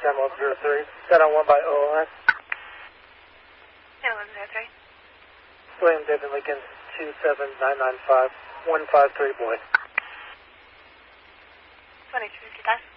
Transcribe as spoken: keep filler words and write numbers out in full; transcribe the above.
Demo zero three, set on one by O O S. Yeah, one zero three. William David Lincoln, two seven nine nine five one five three, boy. twenty-two fifty-five.